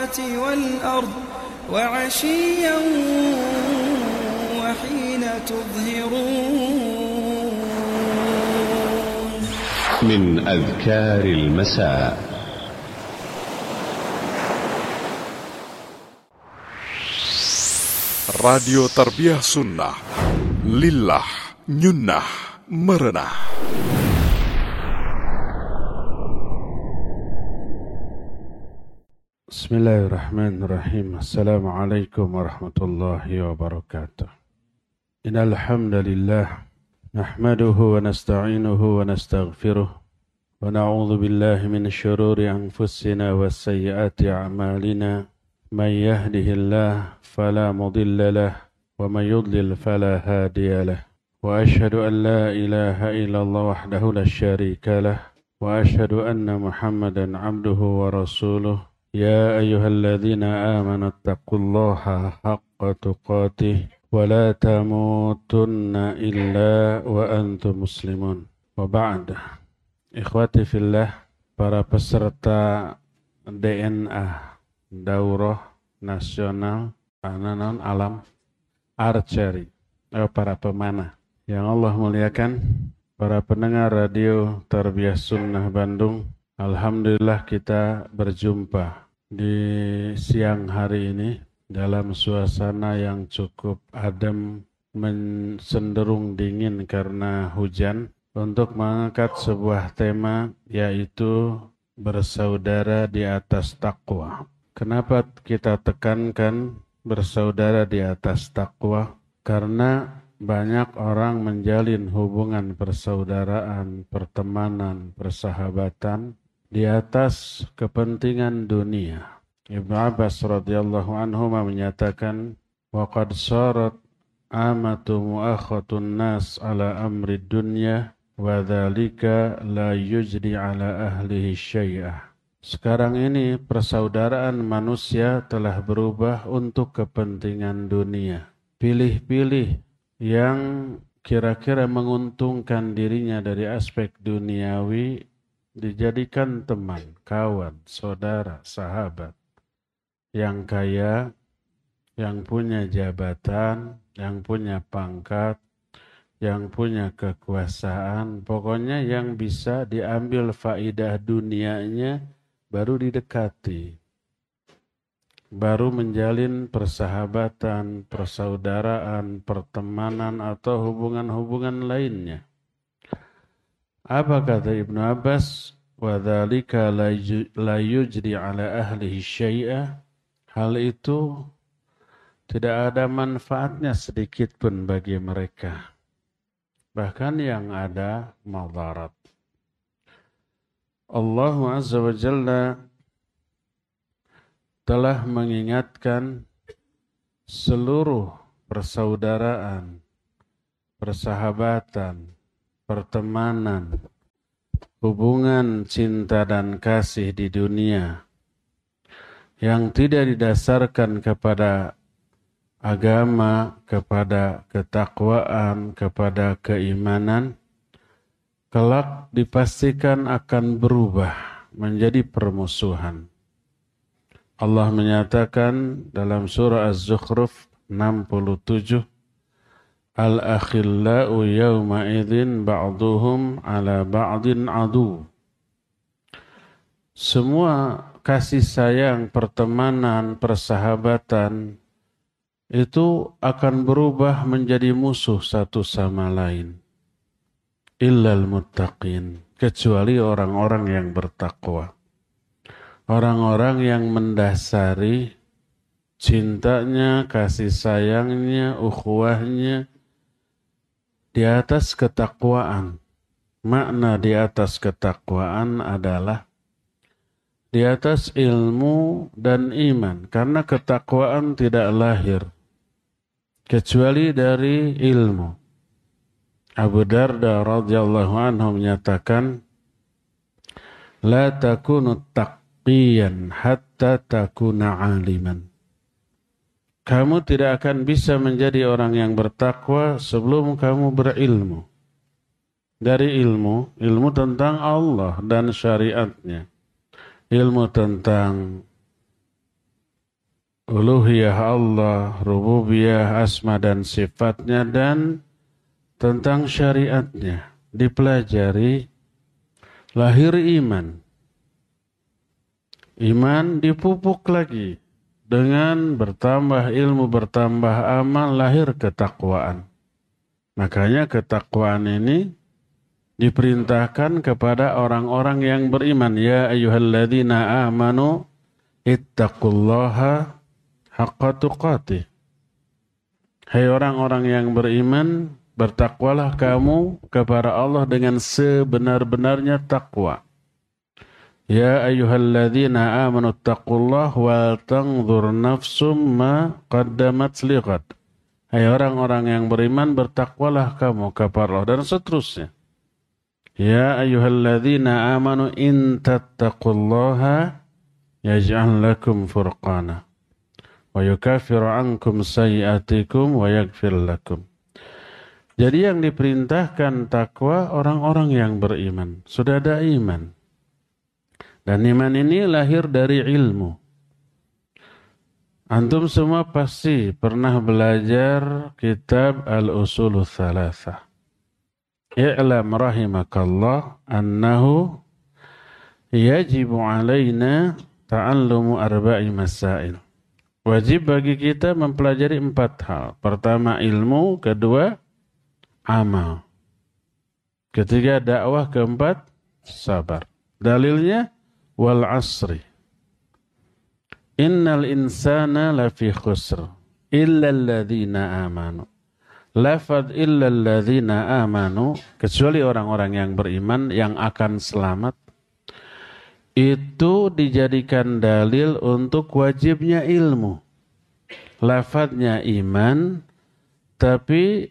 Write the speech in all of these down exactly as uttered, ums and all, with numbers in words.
السماوات والأرض وعشيا وحين تظهرون. من أذكار المساء. Radio Tarbiyah Sunnah Lillah Nyunnah Merenah. Bismillahirrahmanirrahim. Assalamualaikum warahmatullahi wabarakatuh. Innal hamdalillah nahmaduhu wa nasta'inuhu wa nastaghfiruh wa na'udzu billahi min syururi anfusina wa sayyiati a'malina. Man yahdihillahu fala mudilla lahu wa man yudlil fala hadiya lahu. Wa asyhadu an la ilaha illallah wahdahu la syarika lahu wa asyhadu anna Muhammadan 'abduhu wa rasuluh. Ya ayyuhalladzina amanu taqullaha haqqa tuqatih wa la tamutunna illa wa antum muslimun. Wa ba'd. Ikhwati fillah, para peserta D N A Daurah Nasional Ananon Alam Archery, oh, para pemanah yang Allah muliakan, para pendengar radio Tarbiyah Sunnah Bandung. Alhamdulillah kita berjumpa di siang hari ini dalam suasana yang cukup adem, cenderung dingin karena hujan, untuk mengangkat sebuah tema, yaitu bersaudara di atas takwa. Kenapa kita tekankan bersaudara di atas takwa? Karena banyak orang menjalin hubungan persaudaraan, pertemanan, persahabatan di atas kepentingan dunia. Ibnu Abbas radhiyallahu anhu menyatakan, wa qad sarat amatu mu'akhatun nas ala amri dunya wa dzalika la yujri ala ahlihi syai'ah. Sekarang ini persaudaraan manusia telah berubah untuk kepentingan dunia. Pilih-pilih yang kira-kira menguntungkan dirinya dari aspek duniawi dijadikan teman, kawan, saudara, sahabat. Yang kaya, yang punya jabatan, yang punya pangkat, yang punya kekuasaan, pokoknya yang bisa diambil faidah dunianya baru didekati, baru menjalin persahabatan, persaudaraan, pertemanan, atau hubungan-hubungan lainnya. Apa kata Ibnu Abbas? Wa dzalika la yujri ala ahlihi syai'a. Hal itu tidak ada manfaatnya sedikit pun bagi mereka. Bahkan yang ada madarat. Allah Azza wa Jalla telah mengingatkan seluruh persaudaraan, persahabatan, pertemanan, hubungan cinta dan kasih di dunia yang tidak didasarkan kepada agama, kepada ketakwaan, kepada keimanan, kelak dipastikan akan berubah menjadi permusuhan. Allah menyatakan dalam surah Az-Zukhruf enam puluh tujuh, Al-akhillau yawma idzin ba'duhum ala ba'din adu. Semua kasih sayang, pertemanan, persahabatan itu akan berubah menjadi musuh satu sama lain. Illal muttaqin, kecuali orang-orang yang bertakwa. Orang-orang yang mendasari cintanya, kasih sayangnya, ukhuwahnya di atas ketakwaan. Makna di atas ketakwaan adalah di atas ilmu dan iman. Karena ketakwaan tidak lahir kecuali dari ilmu. Abu Darda radhiyallahu anhu menyatakan, la takunu taqiyan hatta takuna aliman. Kamu tidak akan bisa menjadi orang yang bertakwa sebelum kamu berilmu. Dari ilmu, ilmu tentang Allah dan syariatnya. Ilmu tentang uluhiyah Allah, rububiyah, asma dan sifatnya, dan tentang syariatnya. Dipelajari, lahir iman. Iman dipupuk lagi. Dengan bertambah ilmu, bertambah amal, lahir ketakwaan. Makanya ketakwaan ini diperintahkan kepada orang-orang yang beriman. Ya ayyuhalladzina amanu ittaqullaha haqqa tuqatih. Hai orang-orang yang beriman, bertakwalah kamu kepada Allah dengan sebenar-benarnya takwa. Ya ayyuhalladzina amanu ittaqullaha wal tanzur nafsum ma qaddamat lighad. Hai orang-orang yang beriman, bertakwalah kamu kepada Allah, dan seterusnya. Ya ayyuhalladzina amanu in tattaqullaha yaj'al lakum furqana wa yukaffiru ankum sayyi'atikum wa yaghfir lakum. Jadi yang diperintahkan takwa orang-orang yang beriman. Sudah ada iman. Dan iman ini lahir dari ilmu. Antum semua pasti pernah belajar kitab Al-Usulul Thalathah. I'lam rahimakallah annahu yajibu alaina ta'allumu arba'i masail. Wajib bagi kita mempelajari empat hal. Pertama ilmu, kedua amal, ketiga dakwah, keempat sabar. Dalilnya wal asri innal insana lafi khusr illa alladhina amanu. Lafadz illa alladhina amanu, kecuali orang-orang yang beriman yang akan selamat, itu dijadikan dalil untuk wajibnya ilmu. Lafadznya iman, tapi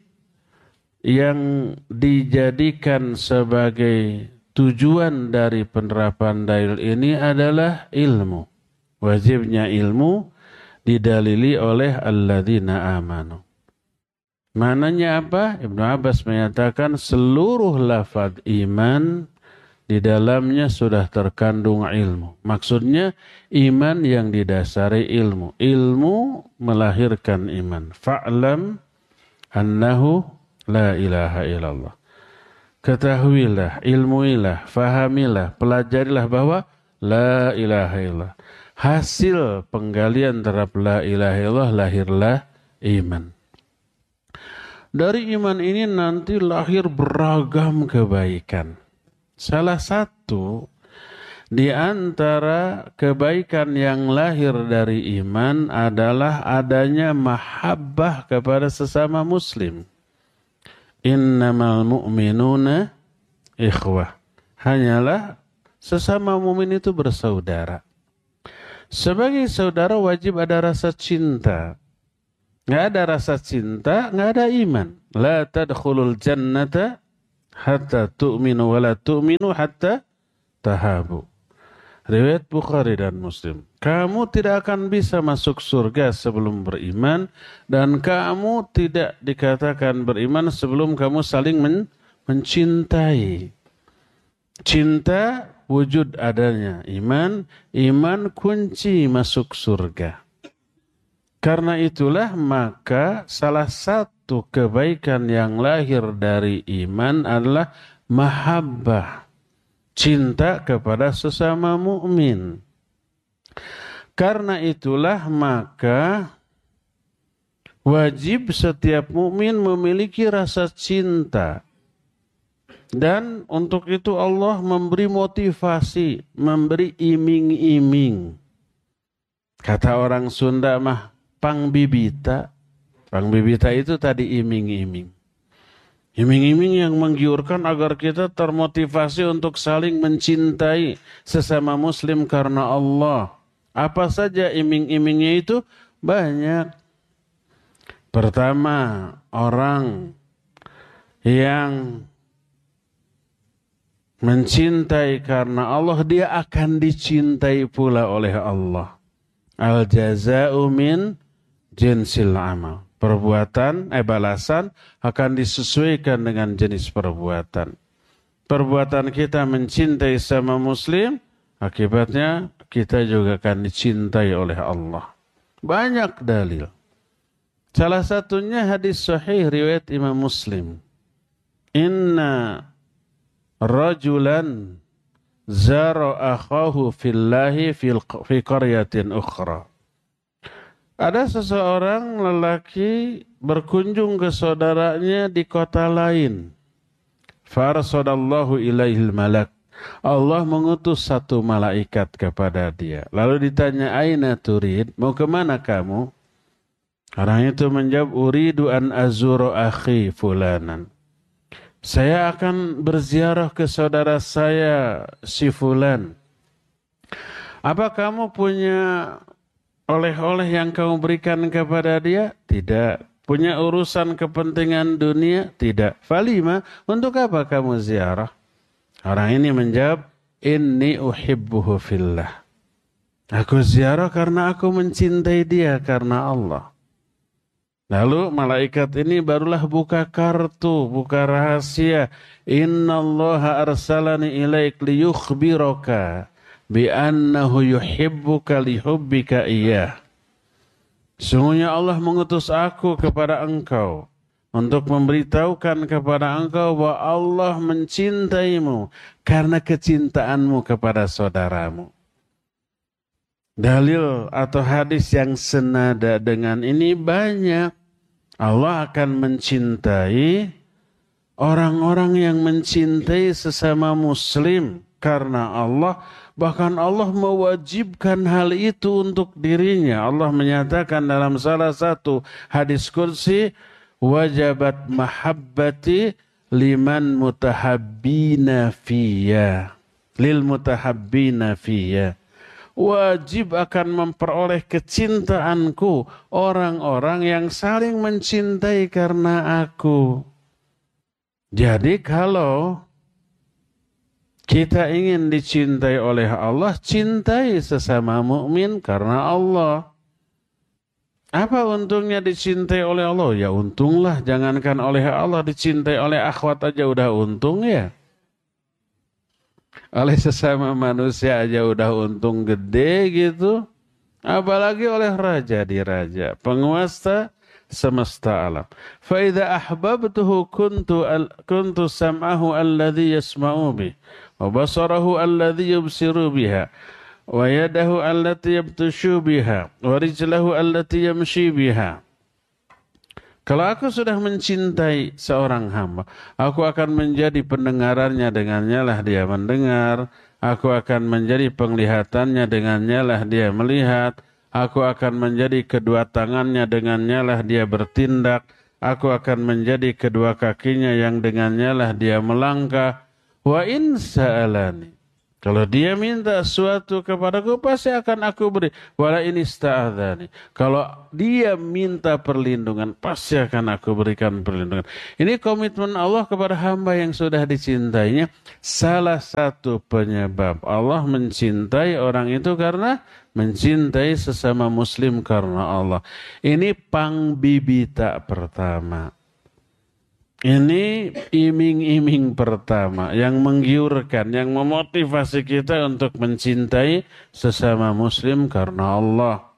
yang dijadikan sebagai tujuan dari penerapan dalil ini adalah ilmu. Wajibnya ilmu didalili oleh alladzina amanu. Maknanya apa? Ibnu Abbas menyatakan seluruh lafaz iman di dalamnya sudah terkandung ilmu. Maksudnya iman yang didasari ilmu. Ilmu melahirkan iman. Fa'lam annahu la ilaha illallah. Ketahuilah, ilmuilah, fahamilah, pelajarilah bahwa la ilaha illallah. Hasil penggalian terhadap la ilaha illallah lahirlah iman. Dari iman ini nanti lahir beragam kebaikan. Salah satu di antara kebaikan yang lahir dari iman adalah adanya mahabbah kepada sesama muslim. Innamal mu'minuna ikhwah. Hanyalah sesama mu'min itu bersaudara. Sebagai saudara wajib ada rasa cinta. Nggak ada rasa cinta, nggak ada iman. La tadkhulul jannata hatta tu'minu wa la tu'minu hatta tahabu. Riwayat Bukhari dan Muslim. Kamu tidak akan bisa masuk surga sebelum beriman, dan kamu tidak dikatakan beriman sebelum kamu saling men- mencintai. Cinta wujud adanya iman, iman kunci masuk surga. Karena itulah maka salah satu kebaikan yang lahir dari iman adalah mahabbah, cinta kepada sesama mukmin. Karena itulah maka wajib setiap mukmin memiliki rasa cinta. Dan untuk itu Allah memberi motivasi, memberi iming-iming. Kata orang Sunda mah pang bibita. Pang bibita itu tadi iming-iming. Iming-iming yang menggiurkan agar kita termotivasi untuk saling mencintai sesama muslim karena Allah. Apa saja iming-imingnya itu? Banyak. Pertama, orang yang mencintai karena Allah, dia akan dicintai pula oleh Allah. Al-jaza'u min jinsil amal. Perbuatan, eh balasan akan disesuaikan dengan jenis perbuatan. Perbuatan kita mencintai sama muslim, akibatnya kita juga akan dicintai oleh Allah. Banyak dalil. Salah satunya hadis sahih riwayat Imam Muslim. Inna rajulan zara akhahu fillahi fil fi qaryatin ukhra. Ada seseorang lelaki berkunjung ke saudaranya di kota lain. Farsadallahu ilaihil malak. Allah mengutus satu malaikat kepada dia. Lalu ditanya, aina turid? Mau kemana kamu? Orang itu menjawab, uridu an azuru akhi fulanan. Saya akan berziarah ke saudara saya si fulan. Apa kamu punya oleh-oleh yang kamu berikan kepada dia? Tidak. Punya urusan kepentingan dunia? Tidak. Falima, untuk apa kamu ziarah? Orang ini menjawab, inni uhibbuhu fillah. Aku ziarah karena aku mencintai dia karena Allah. Lalu malaikat ini barulah buka kartu, buka rahasia. Innallaha arsalani ilaik liyukhbiraka bi'annahu yuhibbuka lihubbika iyah. Sungguhnya Allah mengutus aku kepada engkau untuk memberitahukan kepada engkau bahwa Allah mencintaimu karena kecintaanmu kepada saudaramu. Dalil atau hadis yang senada dengan ini banyak. Allah akan mencintai orang-orang yang mencintai sesama muslim karena Allah. Bahkan Allah mewajibkan hal itu untuk dirinya. Allah menyatakan dalam salah satu hadis qudsi, wajabat mahabbati liman mutahabbina fiyya. Lil mutahabbina fiyya. Wajib akan memperoleh kecintaanku orang-orang yang saling mencintai karena aku. Jadi kalau kita ingin dicintai oleh Allah, cintai sesama mukmin karena Allah. Apa untungnya dicintai oleh Allah? Ya untunglah, jangankan oleh Allah, dicintai oleh akhwat aja udah untung ya. Oleh sesama manusia aja udah untung gede gitu. Apalagi oleh raja di raja, penguasa semesta alam. Fa idza ahbabtuhu kuntu al, kuntu sam'ahu alladhi yasma'u bih wa basarahu alladhi yubsiru biha wa yadahu allati yabtashu biha wa rijlahu allati yamshi biha. Kalau aku sudah mencintai seorang hamba, aku akan menjadi pendengarannya, dengannya lah dia mendengar. Aku akan menjadi penglihatannya, dengannya lah dia melihat. Aku akan menjadi kedua tangannya, dengannya lah dia bertindak. Aku akan menjadi kedua kakinya yang dengannya lah dia melangkah. Wa in sa'alani. Kalau dia minta sesuatu kepadaku, pasti akan aku beri. Wala in ista'adzani. Kalau dia minta perlindungan, pasti akan aku berikan perlindungan. Ini komitmen Allah kepada hamba yang sudah dicintainya. Salah satu penyebab Allah mencintai orang itu karena mencintai sesama muslim karena Allah. Ini pangbibita pertama. Ini iming-iming pertama yang menggiurkan, yang memotivasi kita untuk mencintai sesama muslim karena Allah.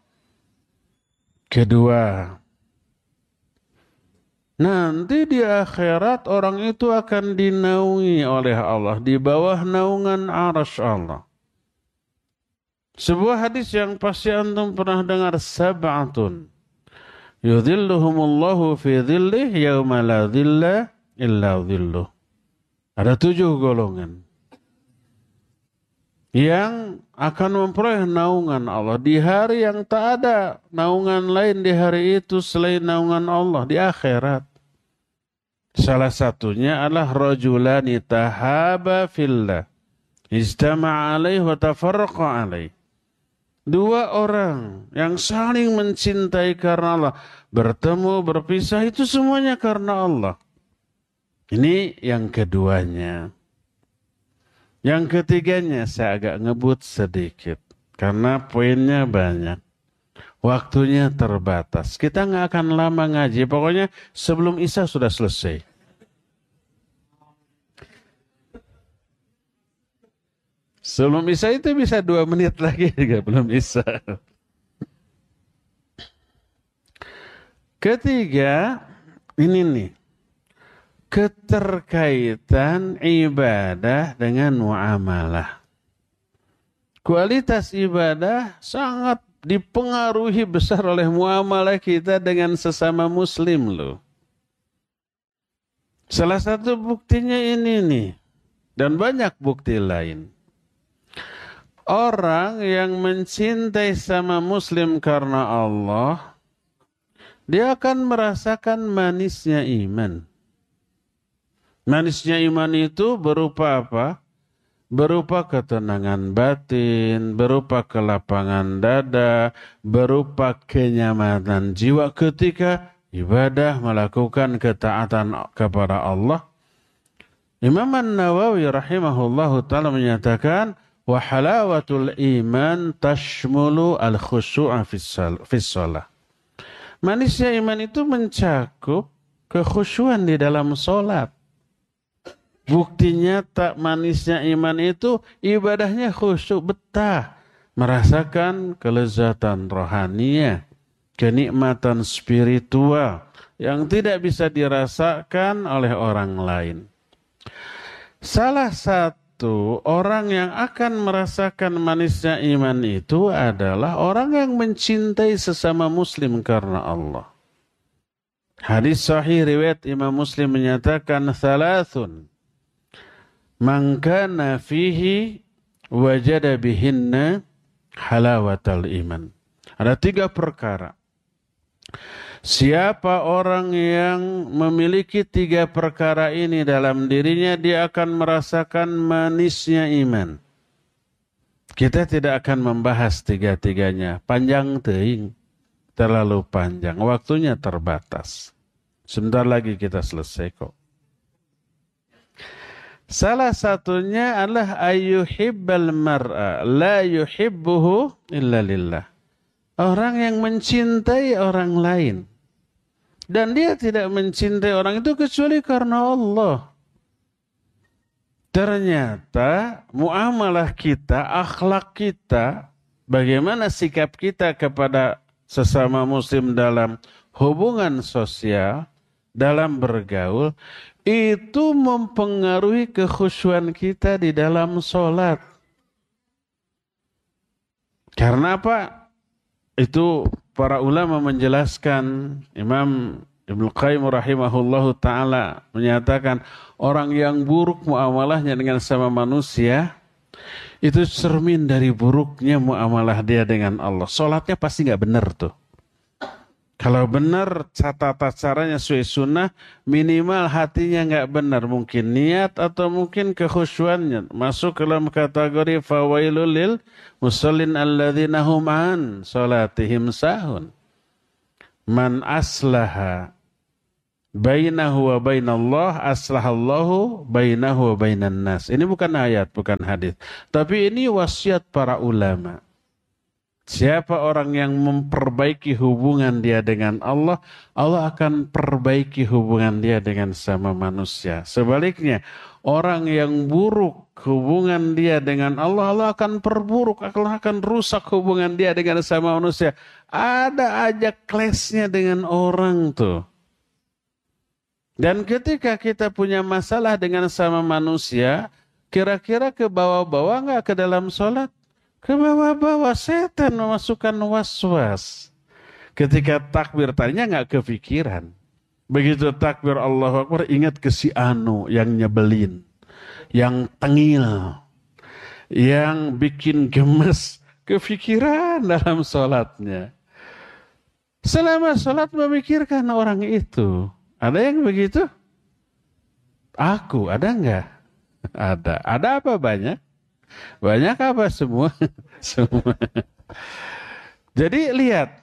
Kedua, nanti di akhirat orang itu akan dinaungi oleh Allah di bawah naungan arsy Allah. Sebuah hadis yang pasti antum pernah dengar, sab'atun yudhilluhumullahu fi dhillih yawma la dhilla illa dhilluh. Ada tujuh golongan yang akan memperoleh naungan Allah di hari yang tak ada naungan lain di hari itu selain naungan Allah di akhirat. Salah satunya adalah rajulani tahaba fillah ijtama'a alaihi wa tafarraqa alaihi. Dua orang yang saling mencintai karena Allah, bertemu, berpisah, itu semuanya karena Allah. Ini yang keduanya. Yang ketiganya saya agak ngebut sedikit, karena poinnya banyak. Waktunya terbatas. Kita nggak akan lama ngaji, pokoknya sebelum Isya sudah selesai. Sebelum Isya itu bisa dua menit lagi juga belum Isya. Ketiga, ini nih, keterkaitan ibadah dengan muamalah. Kualitas ibadah sangat dipengaruhi besar oleh muamalah kita dengan sesama muslim loh. Salah satu buktinya ini nih, dan banyak bukti lain. Orang yang mencintai sama muslim karena Allah, dia akan merasakan manisnya iman. Manisnya iman itu berupa apa? Berupa ketenangan batin, berupa kelapangan dada, berupa kenyamanan jiwa ketika ibadah melakukan ketaatan kepada Allah. Imam An-Nawawi rahimahullahu ta'ala menyatakan, wa halawatul iman tashmulu al-khushu'a fis shalah. Manisnya iman itu mencakup kekhusyuan di dalam sholat. Buktinya tak manisnya iman itu ibadahnya khusyuk, betah, merasakan kelezatan rohaninya, kenikmatan spiritual yang tidak bisa dirasakan oleh orang lain. Salah satu orang yang akan merasakan manisnya iman itu adalah orang yang mencintai sesama muslim karena Allah. Hadis sahih riwayat Imam Muslim menyatakan, thalathun man kana fihi wajada bihinna halawatal iman. Ada tiga perkara. Siapa orang yang memiliki tiga perkara ini dalam dirinya, dia akan merasakan manisnya iman. Kita tidak akan membahas tiga-tiganya. Panjang teing. Terlalu panjang. Waktunya terbatas. Sebentar lagi kita selesai kok. Salah satunya adalah ayyuhibbal mar'a la yuhibbuhu illa lillah. Orang yang mencintai orang lain. Dan dia tidak mencintai orang itu kecuali karena Allah. Ternyata muamalah kita, akhlak kita, bagaimana sikap kita kepada sesama muslim dalam hubungan sosial, dalam bergaul, itu mempengaruhi kekhusyuan kita di dalam sholat. Karena apa? Itu para ulama menjelaskan, Imam Ibnu Qayyim rahimahullahu ta'ala menyatakan, orang yang buruk muamalahnya dengan sama manusia, itu cermin dari buruknya muamalah dia dengan Allah. Sholatnya pasti gak benar tuh. Kalau benar, tata caranya sesuai sunnah, minimal hatinya nggak benar. Mungkin niat atau mungkin kekhusyuannya. Masuk dalam kategori fawailul lil musallin alladzina hum an salatihim sahun. Man aslaha bainahu wa bainallah aslahallahu bainahu wa bainan nas. Ini bukan ayat, bukan hadis. Tapi ini wasiat para ulama. Siapa orang yang memperbaiki hubungan dia dengan Allah, Allah akan perbaiki hubungan dia dengan sama manusia. Sebaliknya, orang yang buruk hubungan dia dengan Allah, Allah akan perburuk, Allah akan rusak hubungan dia dengan sama manusia. Ada aja clash-nya dengan orang tuh. Dan ketika kita punya masalah dengan sama manusia, kira-kira ke bawah-bawah nggak ke dalam sholat? Ke bawah-bawah, setan memasukkan was-was. Ketika takbir tadinya nggak kepikiran. Begitu takbir Allahu Akbar, ingat ke si Anu yang nyebelin, yang tengil, yang bikin gemes, kepikiran dalam sholatnya. Selama sholat memikirkan orang itu. Ada yang begitu? Aku, ada nggak? Ada. Ada apa banyak? Banyak apa semua? Semua. Jadi lihat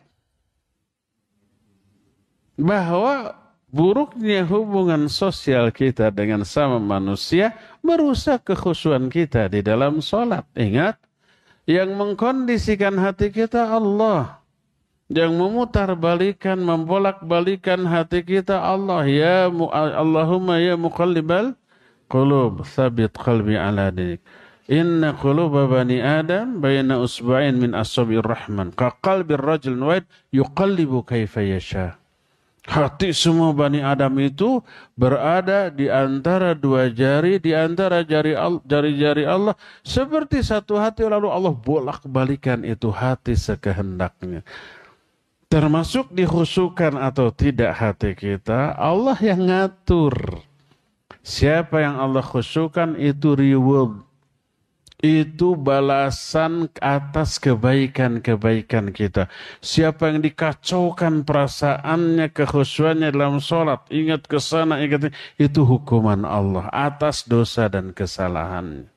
bahwa buruknya hubungan sosial kita dengan sama manusia merusak kekhusyuan kita di dalam sholat. Ingat, yang mengkondisikan hati kita Allah. Yang memutarbalikan, membolak-balikan hati kita Allah. Ya Allahumma ya muqallibal qulub, tsabbit qalbi ala dinik. Inna quluba bani Adam baina usba'in min asabi'ir rahman ka qalbir rajul wahid yuqallibu kaifa yasha. Hati semua Bani Adam itu berada di antara dua jari, di antara jari-jari Allah. Seperti satu hati, lalu Allah bolak-balikan itu hati sekehendaknya. Termasuk dikhusyukkan atau tidak hati kita, Allah yang ngatur. Siapa yang Allah khusyukkan itu reward. Itu balasan atas kebaikan-kebaikan kita. Siapa yang dikacaukan perasaannya, kekhusyuannya dalam sholat, ingat ke sana, ingat, itu hukuman Allah atas dosa dan kesalahannya.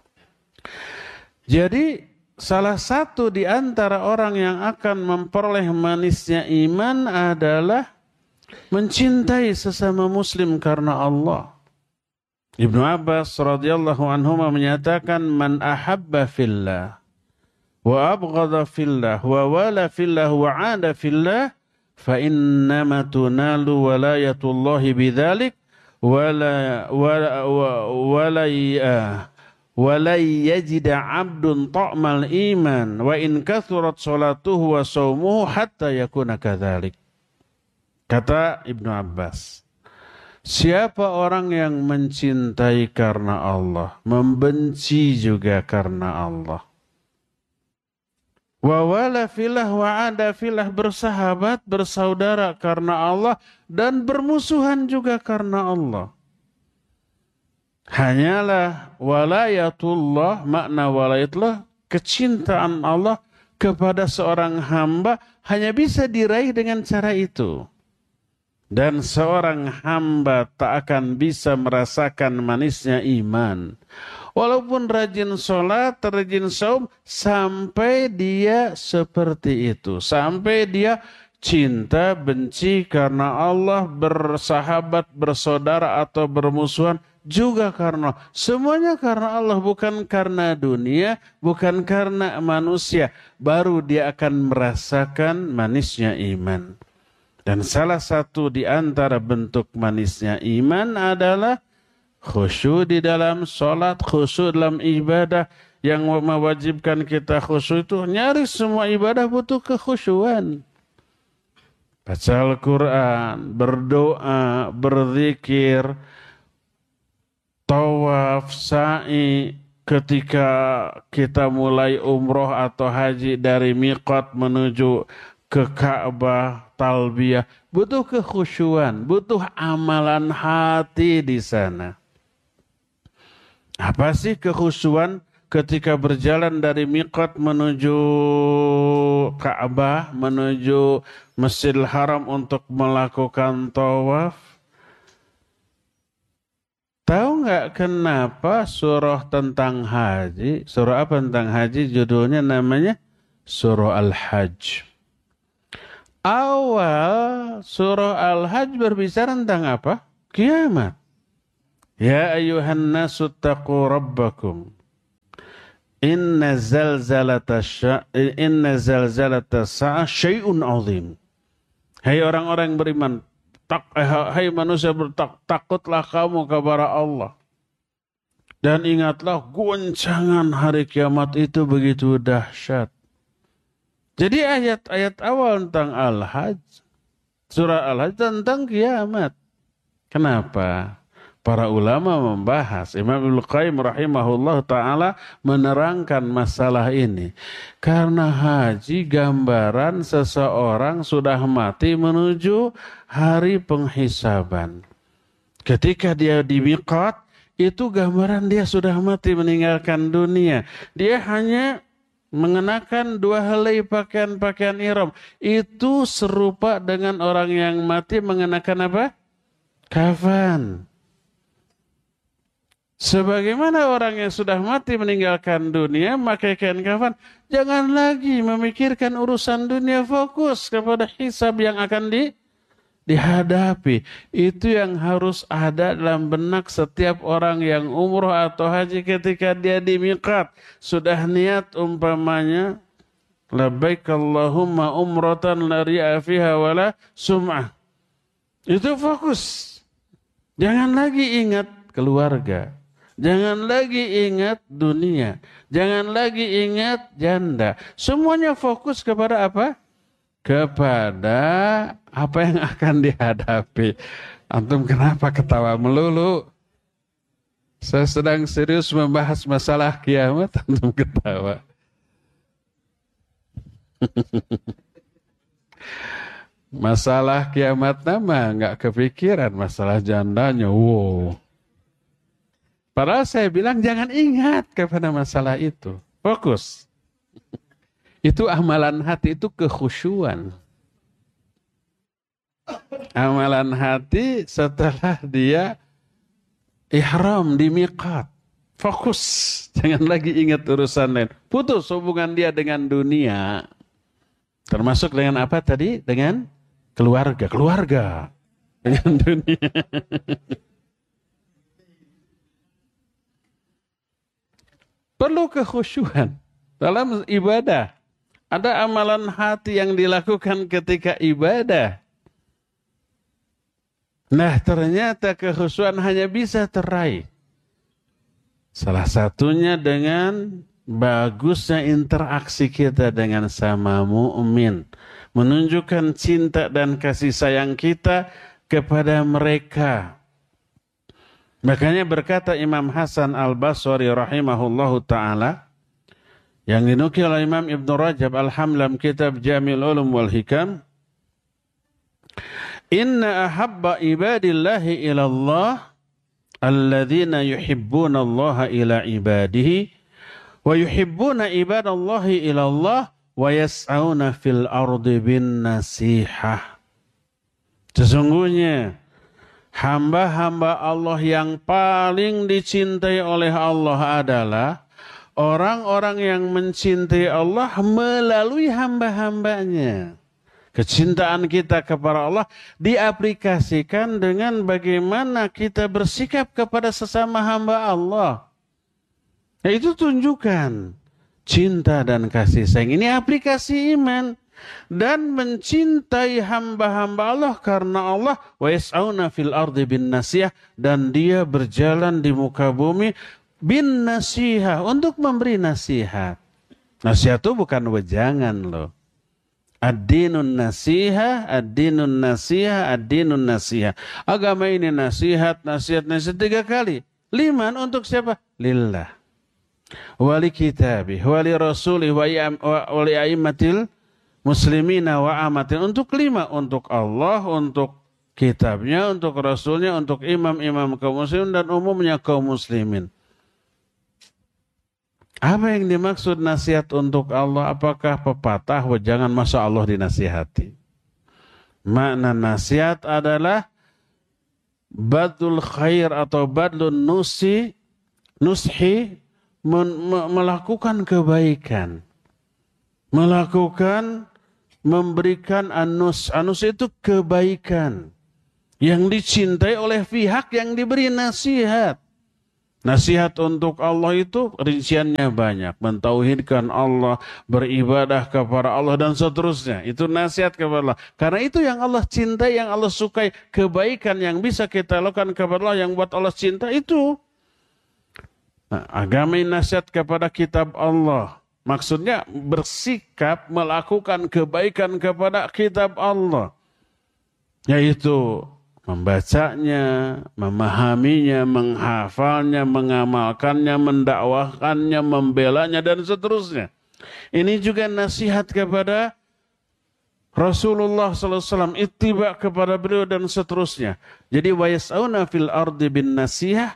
Jadi salah satu di antara orang yang akan memperoleh manisnya iman adalah mencintai sesama muslim karena Allah. Ibnu Abbas radhiyallahu anhuma menyatakan, man ahabba fillah wa abghadha fillah wa wala fillah wa 'ada fillah fa innama tunalu walayatullahi bidzalik wala wala wala wala yajid 'abdun ta'mal iman wa in kathurat salatuhu wa shaumuhu hatta yakuna kadzalik. Kata Ibnu Abbas, siapa orang yang mencintai karena Allah, membenci juga karena Allah. Wa wala filah wa ada filah, bersahabat, bersaudara karena Allah dan bermusuhan juga karena Allah. Hanyalah walayatullah, makna walayatullah, kecintaan Allah kepada seorang hamba hanya bisa diraih dengan cara itu. Dan seorang hamba tak akan bisa merasakan manisnya iman. Walaupun rajin sholat, rajin saum, sampai dia seperti itu. Sampai dia cinta, benci karena Allah, bersahabat, bersaudara atau bermusuhan juga karena Allah. Semuanya karena Allah, bukan karena dunia, bukan karena manusia. Baru dia akan merasakan manisnya iman. Dan salah satu di antara bentuk manisnya iman adalah khusyuk di dalam sholat, khusyuk dalam ibadah. Yang mewajibkan kita khusyuk itu, nyaris semua ibadah butuh kekhusyuan. Baca Al-Quran, berdoa, berzikir, tawaf, sa'i. Ketika kita mulai umroh atau haji dari miqat menuju ke Ka'bah, talbiyah, butuh kekhusyuan, butuh amalan hati di sana. Apa sih kekhusyuan ketika berjalan dari miqat menuju Ka'bah, menuju Masjidil Haram untuk melakukan tawaf? Tahu nggak kenapa surah tentang haji, surah apa tentang haji, judulnya namanya surah Al-Hajj. Awal surah Al-Hajj berbicara tentang apa? Kiamat. Ya ayyuhan nasu taqu rabbakum. Inna zalzalata inna zalzalata sa'ah syai'un 'azim. Hai orang-orang yang beriman, tak, hai manusia bertak, takutlah kamu kepada Allah. Dan ingatlah goncangan hari kiamat itu begitu dahsyat. Jadi ayat-ayat awal tentang Al-Hajj, surah Al-Hajj tentang kiamat. Kenapa? Para ulama membahas, Imam Ibnu Qayyim rahimahullah ta'ala menerangkan masalah ini. Karena haji gambaran seseorang sudah mati menuju hari penghisaban. Ketika dia di miqat, itu gambaran dia sudah mati meninggalkan dunia. Dia hanya mengenakan dua helai pakaian-pakaian ihram. Itu serupa dengan orang yang mati mengenakan apa? Kafan. Sebagaimana orang yang sudah mati meninggalkan dunia memakai kain kafan, jangan lagi memikirkan urusan dunia, fokus kepada hisab yang akan di, dihadapi. Itu yang harus ada dalam benak setiap orang yang umroh atau haji ketika dia di miqat. Sudah niat umpamanya, labbaik Allahumma umratan la ri'a fiha wala sum'ah. Itu fokus. Jangan lagi ingat keluarga. Jangan lagi ingat dunia. Jangan lagi ingat janda. Semuanya fokus kepada apa? kepada apa yang akan dihadapi. Antum kenapa ketawa melulu? Saya sedang serius membahas masalah kiamat, antum ketawa. Masalah kiamat nama nggak kepikiran, masalah jandanya. Wow. Padahal saya bilang jangan ingat kepada masalah itu. Fokus. Itu amalan hati, itu kekhusyuan. Amalan hati setelah dia ihram di miqat. Fokus. Jangan lagi ingat urusan lain. Putus hubungan dia dengan dunia. Termasuk dengan apa tadi? Dengan keluarga. Keluarga. Dengan dunia. Perlu kekhusyuan dalam ibadah. Ada amalan hati yang dilakukan ketika ibadah. Nah, ternyata kekhusyuan hanya bisa teraih. Salah satunya dengan bagusnya interaksi kita dengan sama mukmin, menunjukkan cinta dan kasih sayang kita kepada mereka. Makanya berkata Imam Hasan Al-Basri rahimahullahu ta'ala, yang dinukil oleh Imam Ibn Rajab Al-Hamlam kitab Jamil Ulum wal Hikam, inna ahabba ibadillahi ilallah alladzina yuhibbuna allaha ila ibadihi wa yuhibbuna ibadallahi ilallah wa yas'auna fil ardi bin nasihah. Sesungguhnya hamba-hamba Allah yang paling dicintai oleh Allah adalah orang-orang yang mencintai Allah melalui hamba-hambanya. Kecintaan kita kepada Allah diaplikasikan dengan bagaimana kita bersikap kepada sesama hamba Allah. Nah, itu tunjukkan cinta dan kasih sayang. Ini aplikasi iman. Dan mencintai hamba-hamba Allah karena Allah wa yas'auna fil ardi bin nasihah, dan dia berjalan di muka bumi bin nasihah, untuk memberi nasihat. Nasihat itu bukan wejangan loh. Ad-dinun nasiha, ad-dinun nasiha, ad-dinun nasiha. Agama ini nasihat, nasihat, nasihat tiga kali. Liman, untuk siapa? Lillah. Wali kitabih, wali rasulih, wali a'immatil muslimina wa amatin. Untuk lima, untuk Allah, untuk kitabnya, untuk rasulnya, untuk imam-imam kaum muslimin, dan umumnya kaum muslimin. Apa yang dimaksud nasihat untuk Allah? Apakah pepatah, wah jangan masa Allah dinasihati? Makna nasihat adalah badlul khair atau badlun nusi, nushi, melakukan kebaikan. Melakukan, memberikan anus. Anus itu kebaikan yang dicintai oleh pihak yang diberi nasihat. Nasihat untuk Allah itu rinciannya banyak. Mentauhidkan Allah, beribadah kepada Allah, dan seterusnya. Itu nasihat kepada Allah. Karena itu yang Allah cintai, yang Allah sukai. Kebaikan yang bisa kita lakukan kepada Allah, yang buat Allah cinta itu. Nah, agama ini nasihat kepada kitab Allah. Maksudnya bersikap melakukan kebaikan kepada kitab Allah. Yaitu membacanya, memahaminya, menghafalnya, mengamalkannya, mendakwahkannya, membelanya, dan seterusnya. Ini juga nasihat kepada Rasulullah sallallahu alaihi wasallam, ittiba kepada beliau, dan seterusnya. Jadi wa yas'auna fil ardi bin nasihah,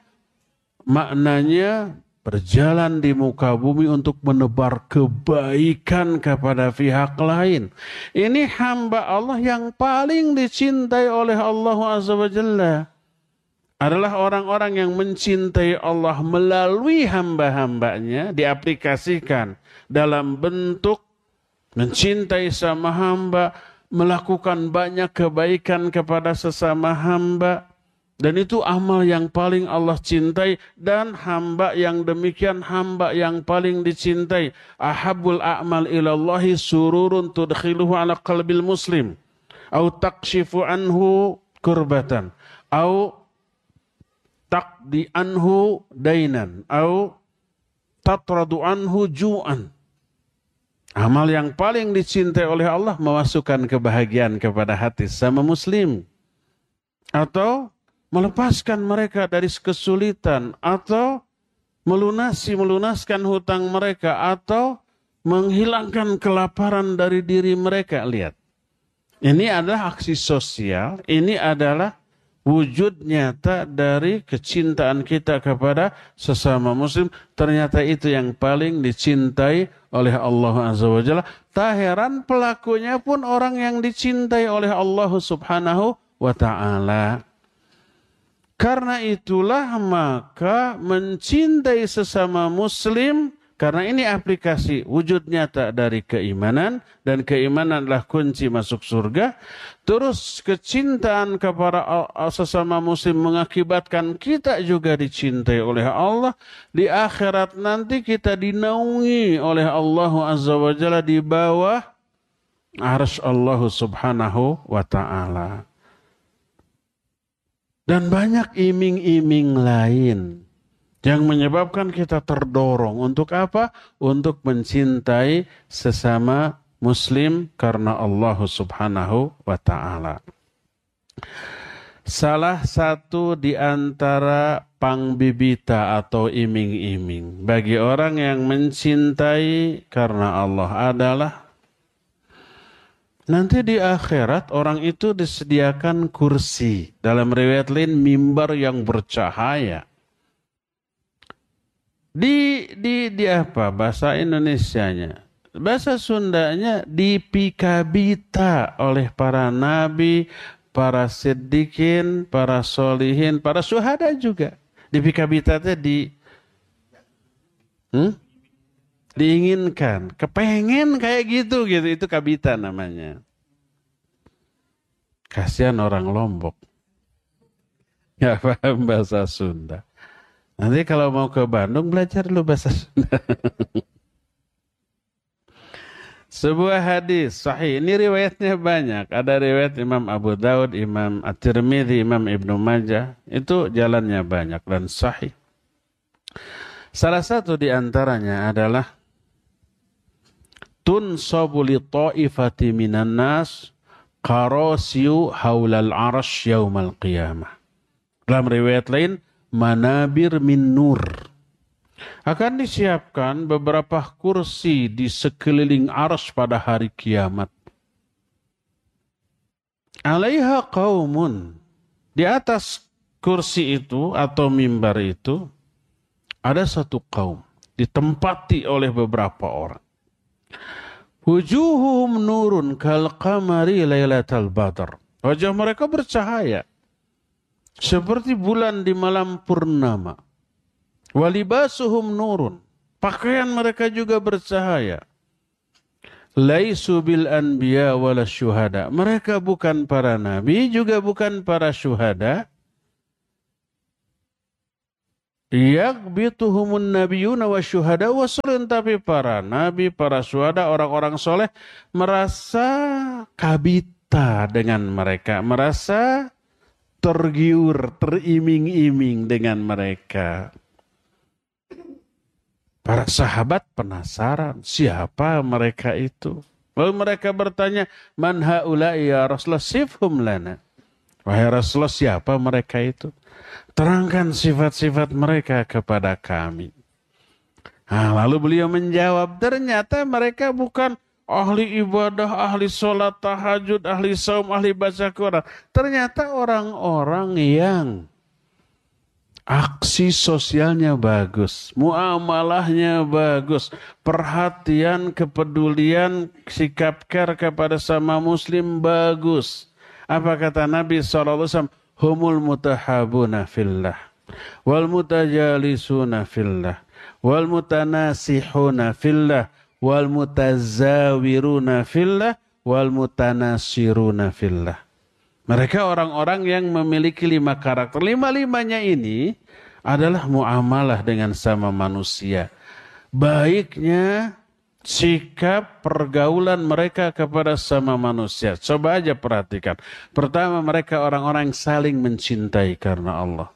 maknanya berjalan di muka bumi untuk menebar kebaikan kepada pihak lain. Ini hamba Allah yang paling dicintai oleh Allah Azza wa Jalla. Adalah orang-orang yang mencintai Allah melalui hamba-hambanya, diaplikasikan dalam bentuk mencintai sama hamba, melakukan banyak kebaikan kepada sesama hamba. Dan itu amal yang paling Allah cintai, dan hamba yang demikian hamba yang paling dicintai. Ahabul a'mal ilallahi sururun tudkhiluhu ala qalbil muslim, au takshifu anhu kurbatan, au taqdi anhu dainan, au tatradu anhu ju'an. Amal yang paling dicintai oleh Allah memasukkan kebahagiaan kepada hati sama muslim. Atau melepaskan mereka dari kesulitan. Atau melunasi, melunaskan hutang mereka. Atau menghilangkan kelaparan dari diri mereka. Lihat. Ini adalah aksi sosial. Ini adalah wujud nyata dari kecintaan kita kepada sesama muslim. Ternyata itu yang paling dicintai oleh Allah Azza wa Jalla. Tak heran pelakunya pun orang yang dicintai oleh Allah Subhanahu wa Ta'ala. Karena itulah maka mencintai sesama muslim, karena ini aplikasi wujud nyata dari keimanan, dan keimanan adalah kunci masuk surga. Terus kecintaan kepada sesama muslim mengakibatkan kita juga dicintai oleh Allah. Di akhirat nanti kita dinaungi oleh Allah Azza wa Jalla di bawah arsy Allah Subhanahu wa Ta'ala. Dan banyak iming-iming lain yang menyebabkan kita terdorong untuk apa? Untuk mencintai sesama muslim karena Allah Subhanahu wa Ta'ala. Salah satu di antara pangbibita atau iming-iming bagi orang yang mencintai karena Allah adalah nanti di akhirat orang itu disediakan kursi. Dalam riwayat lain mimbar yang bercahaya. Di, di, di apa bahasa Indonesianya? Bahasa Sundanya dipikabita oleh para nabi, para siddiqin, para solihin, para syuhada juga. Dipikabita itu di hmm? diinginkan, kepengen kayak gitu gitu, itu kabita namanya. Kasihan orang Lombok. Gak paham bahasa Sunda. Nanti kalau mau ke Bandung belajar dulu bahasa Sunda. Sebuah hadis sahih. Ini riwayatnya banyak. Ada riwayat Imam Abu Daud, Imam At-Tirmidzi, Imam Ibnu Majah. Itu jalannya banyak dan sahih. Salah satu di antaranya adalah tunsabu li ta'ifati minan nas qarasiyu haulal arasy yaumal qiyamah. Dalam riwayat lain manabir min nur. Akan disiapkan beberapa kursi di sekeliling arsy pada hari kiamat. Alaiha qaumun. Di atas kursi itu atau mimbar itu ada satu kaum ditempati oleh beberapa orang. Wujuhuhum nurun kal qamari lailatal badr. Wajah mereka bercahaya seperti bulan di malam purnama. Walibasuhum nurun. Pakaian mereka juga bercahaya. Laisu bil anbiya wala syuhada. Mereka bukan para nabi, juga bukan para syuhada. Yaghbituhumun nabiyuna wa syuhada wa sulun. Tapi para nabi, para syuhada, orang-orang soleh merasa kabita dengan mereka. Merasa tergiur, teriming-iming dengan mereka. Para sahabat penasaran, siapa mereka itu? Lalu mereka bertanya, man haula'i ya Rasulullah, sifhum lana. Wahai Rasulullah, siapa mereka itu? Terangkan sifat-sifat mereka kepada kami. Nah, lalu beliau menjawab, ternyata mereka bukan ahli ibadah, ahli sholat tahajud, ahli saum, ahli baca Quran. Ternyata orang-orang yang aksi sosialnya bagus, muamalahnya bagus, perhatian, kepedulian, sikap care kepada sama muslim bagus. Apa kata Nabi shallallahu alaihi wasallam? Humul mutahabuna fillah, wal mutajalisuna fillah, wal mutanasihuna fillah, wal mutazawiruna fillah, wal mutanasiruna fillah. Mereka orang-orang yang memiliki lima karakter. Lima-limanya ini adalah muamalah dengan sama manusia. Baiknya sikap pergaulan mereka kepada sama manusia. Coba aja perhatikan. Pertama, mereka orang-orang yang saling mencintai karena Allah.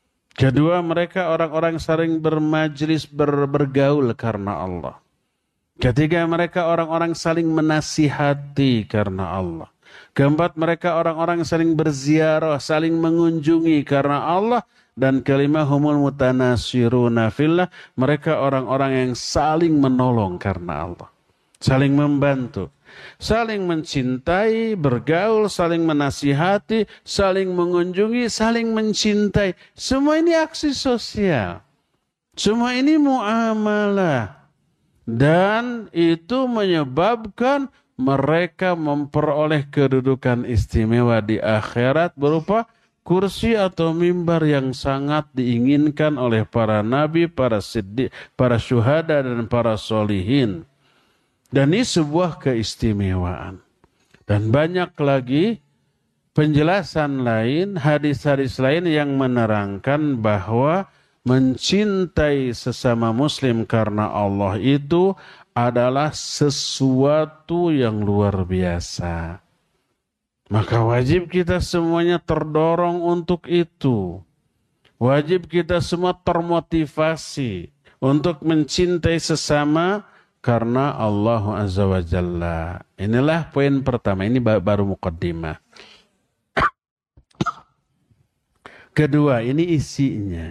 Kedua, mereka orang-orang yang saling bermajlis, ber, bergaul karena Allah. Ketiga, mereka orang-orang saling menasihati karena Allah. Keempat, mereka orang-orang saling berziarah, saling mengunjungi karena Allah. Dan kelima, humul mutanasiruna fillah, mereka orang-orang yang saling menolong karena Allah. Saling membantu, saling mencintai, bergaul, saling menasihati, saling mengunjungi, saling mencintai. Semua ini aksi sosial. Semua ini muamalah. Dan itu menyebabkan mereka memperoleh kedudukan istimewa di akhirat berupa kursi atau mimbar yang sangat diinginkan oleh para nabi, para siddiq, para syuhada dan para solihin. Dan ini sebuah keistimewaan. Dan banyak lagi penjelasan lain, hadis-hadis lain yang menerangkan bahwa mencintai sesama muslim karena Allah itu adalah sesuatu yang luar biasa. Maka wajib kita semuanya terdorong untuk itu. Wajib kita semua termotivasi untuk mencintai sesama karena Allah Azza wa Jalla. Inilah poin pertama. Ini baru muqaddimah. Kedua, ini isinya.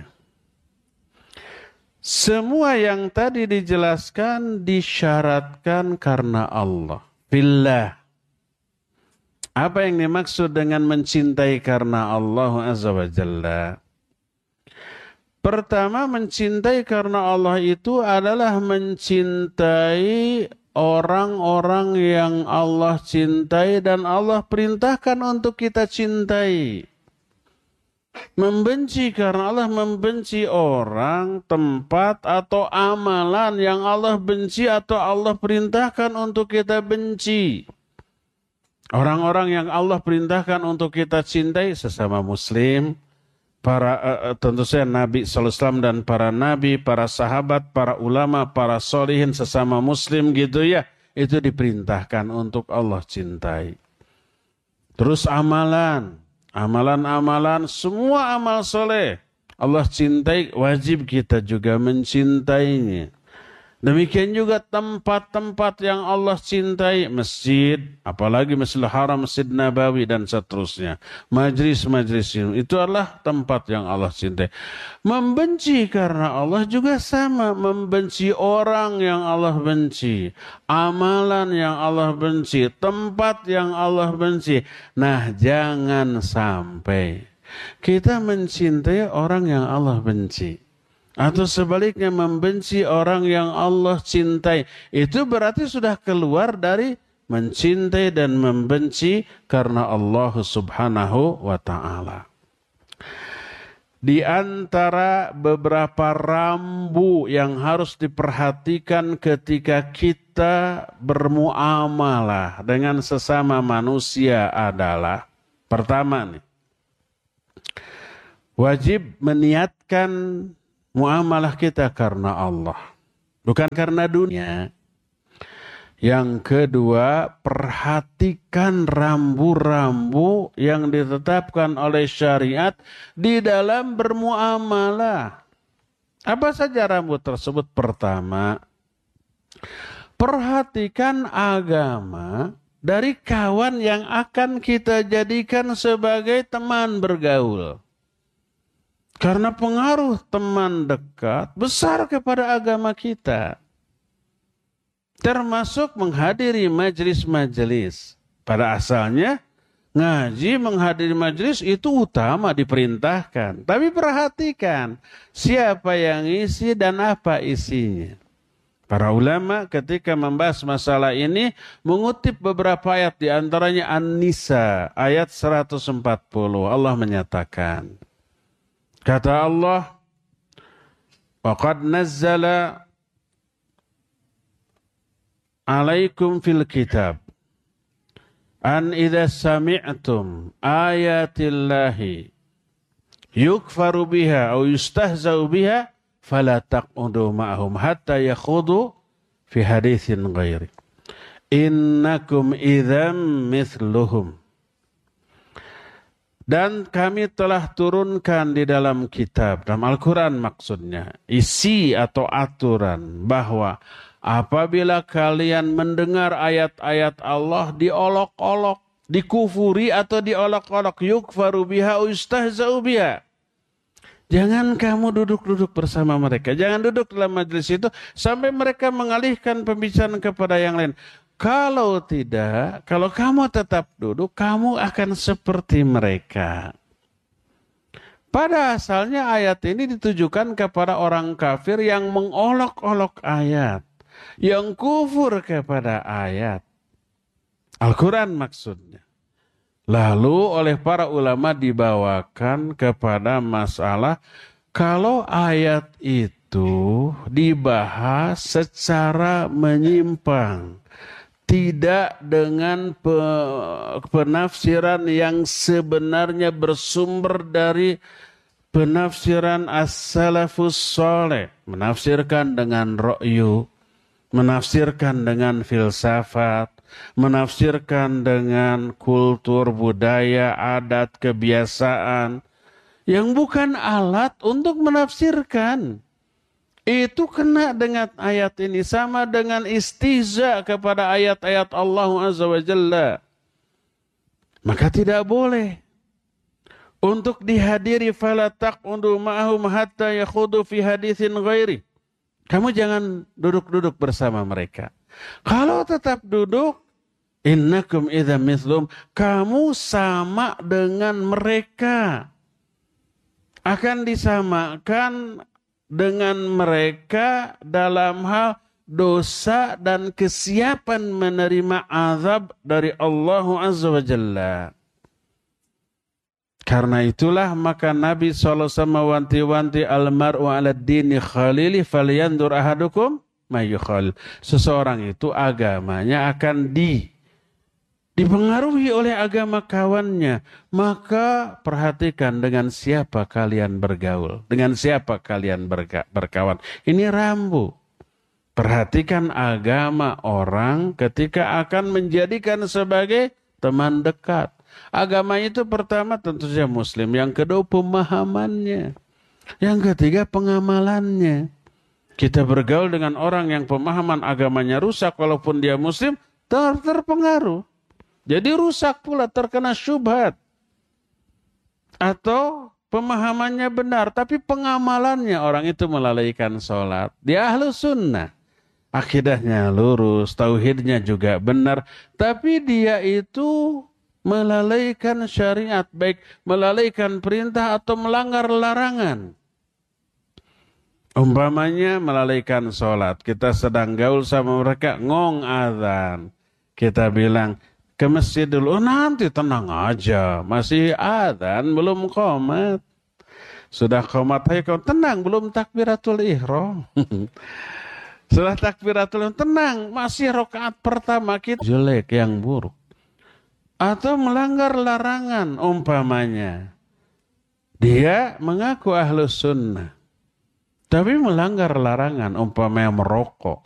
Semua yang tadi dijelaskan disyaratkan karena Allah. Billah. Apa yang dimaksud dengan mencintai karena Allah Azza wa Jalla? Pertama, mencintai karena Allah itu adalah mencintai orang-orang yang Allah cintai dan Allah perintahkan untuk kita cintai. Membenci karena Allah membenci orang, tempat, atau amalan yang Allah benci atau Allah perintahkan untuk kita benci. Orang-orang yang Allah perintahkan untuk kita cintai sesama muslim, para uh, tentu saja Nabi sallallahu alaihi wasallam dan para nabi, para sahabat, para ulama, para solihin sesama muslim gitu ya, itu diperintahkan untuk Allah cintai. Terus amalan, amalan-amalan, semua amal soleh Allah cintai, wajib kita juga mencintainya. Demikian juga tempat-tempat yang Allah cintai, masjid, apalagi Masjidil Haram, Masjid Nabawi dan seterusnya. Majlis-majlis itu adalah tempat yang Allah cintai. Membenci karena Allah juga sama, membenci orang yang Allah benci, amalan yang Allah benci, tempat yang Allah benci. Nah, jangan sampai kita mencintai orang yang Allah benci. Atau sebaliknya membenci orang yang Allah cintai. Itu berarti sudah keluar dari mencintai dan membenci karena Allah subhanahu wa ta'ala. Di antara beberapa rambu yang harus diperhatikan ketika kita bermuamalah dengan sesama manusia adalah, pertama nih, wajib meniatkan muamalah kita karena Allah, bukan karena dunia. Yang kedua, perhatikan rambu-rambu yang ditetapkan oleh syariat di dalam bermuamalah. Apa saja rambu tersebut? Pertama, perhatikan agama dari kawan yang akan kita jadikan sebagai teman bergaul. Karena pengaruh teman dekat besar kepada agama kita. Termasuk menghadiri majelis-majelis. Pada asalnya, ngaji menghadiri majelis itu utama diperintahkan. Tapi perhatikan siapa yang isi dan apa isinya. Para ulama ketika membahas masalah ini mengutip beberapa ayat, di antaranya An-Nisa ayat seratus empat puluh. Allah menyatakan, kata Allah, waqad nazzala alaikum fil kitab an idza sami'tum ayatillahi yukfaru biha aw yustahzau biha fala taq'udu ma'hum hatta yakhudu fi haditsin ghairi innakum idzam mithluhum. Dan kami telah turunkan di dalam kitab, dalam Al-Quran maksudnya, isi atau aturan bahwa apabila kalian mendengar ayat-ayat Allah diolok-olok, dikufuri atau diolok-olok, yukfaru biha ustahza'u biha. Jangan kamu duduk-duduk bersama mereka. Jangan duduk dalam majelis itu sampai mereka mengalihkan pembicaraan kepada yang lain. Kalau tidak, kalau kamu tetap duduk, kamu akan seperti mereka. Pada asalnya ayat ini ditujukan kepada orang kafir yang mengolok-olok ayat. Yang kufur kepada ayat. Al-Quran maksudnya. Lalu oleh para ulama dibawakan kepada masalah kalau ayat itu dibahas secara menyimpang, tidak dengan penafsiran yang sebenarnya bersumber dari penafsiran as-salafus saleh, menafsirkan dengan ra'yu, menafsirkan dengan filsafat, menafsirkan dengan kultur, budaya, adat, kebiasaan yang bukan alat untuk menafsirkan. Itu kena dengan ayat ini, sama dengan istihza kepada ayat-ayat Allah Azza wa Jalla. Maka tidak boleh untuk dihadiri fala taq'udu ma'ahum hatta yakhudu fi haditsin ghairi. Kamu jangan duduk-duduk bersama mereka. Kalau tetap duduk, innakum idza mithlum, kamu sama dengan mereka. Akan disamakan dengan mereka dalam hal dosa dan kesiapan menerima azab dari Allah Azza wa Jalla. Karena itulah maka Nabi shallallahu alaihi wasallam wanti-wanti almar'u ala dini khalili falyandur ahadukum mayyukhal. Seseorang itu agamanya akan di dipengaruhi oleh agama kawannya. Maka perhatikan dengan siapa kalian bergaul, dengan siapa kalian berga, berkawan. Ini rambu. Perhatikan agama orang ketika akan menjadikan sebagai teman dekat. Agama itu pertama tentu saja Muslim, yang kedua pemahamannya, yang ketiga pengamalannya. Kita bergaul dengan orang yang pemahaman agamanya rusak, walaupun dia Muslim, ter terpengaruh. Jadi rusak pula, terkena syubhat. Atau pemahamannya benar, tapi pengamalannya orang itu melalaikan sholat. Dia ahlu sunnah. Akidahnya lurus, tauhidnya juga benar. Tapi dia itu melalaikan syariat, baik melalaikan perintah atau melanggar larangan. Umpamanya melalaikan sholat. Kita sedang gaul sama mereka, ngong azan. Kita bilang, ke masjid dulu, oh, nanti tenang aja, masih adzan, belum qomat. Sudah qomat, ayo kau tenang, belum takbiratul ihram. Sudah takbiratul ihram, tenang, masih rakaat pertama kita jelek yang buruk. Atau melanggar larangan umpamanya. Dia mengaku ahlus sunnah, tapi melanggar larangan umpamanya merokok.